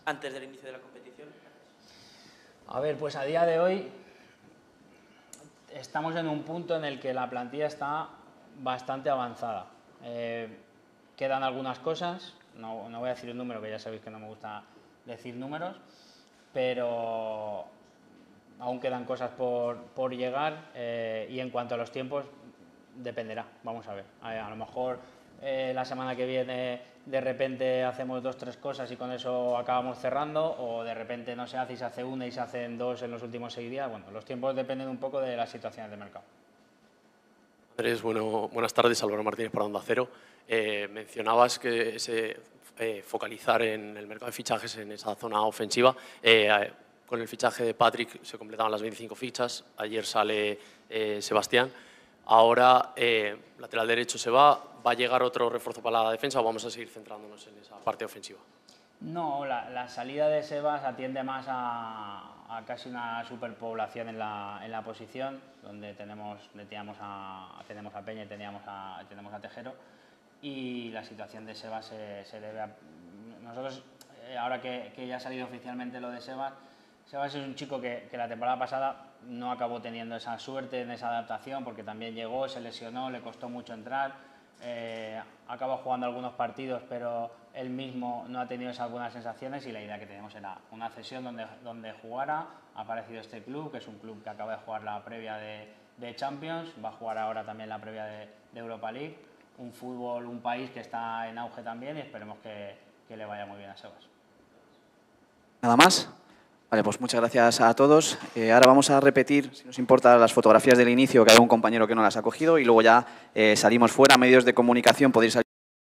antes del inicio de la competición? A ver, pues a día de hoy estamos en un punto en el que la plantilla está bastante avanzada. Quedan algunas cosas, no voy a decir el número, que ya sabéis que no me gusta decir números, pero aún quedan cosas por llegar y en cuanto a los tiempos dependerá, vamos a ver. A lo mejor la semana que viene de repente hacemos 2 o 3 cosas y con eso acabamos cerrando, o de repente no se hace y se hace una y se hacen 2 en los últimos 6 días. Bueno, los tiempos dependen un poco de las situaciones de mercado. Andrés, buenas tardes, Álvaro Martínez para Onda Cero. Mencionabas que focalizar en el mercado de fichajes en esa zona ofensiva. Con el fichaje de Patrick se completaban las 25 fichas, ayer sale Sebastián. Ahora, lateral derecho se va a llegar otro refuerzo para la defensa o vamos a seguir centrándonos en esa parte ofensiva? No, la salida de Sebas atiende más a casi una superpoblación en la posición, donde tenemos a Peña y tenemos a Tejero, y la situación de Sebas se debe a... Nosotros, ahora que ya ha salido oficialmente lo de Sebas es un chico que la temporada pasada no acabó teniendo esa suerte en esa adaptación, porque también llegó, se lesionó, le costó mucho entrar, acabó jugando algunos partidos, pero él mismo no ha tenido esas buenas sensaciones y la idea que tenemos era una cesión donde jugara. Ha aparecido este club, que es un club que acaba de jugar la previa de Champions, va a jugar ahora también la previa de Europa League, un país que está en auge también, y esperemos que le vaya muy bien a Sebas. ¿Nada más? Vale, pues muchas gracias a todos. Ahora vamos a repetir, si nos importa, las fotografías del inicio, que hay un compañero que no las ha cogido, y luego ya salimos fuera, medios de comunicación, podéis salir.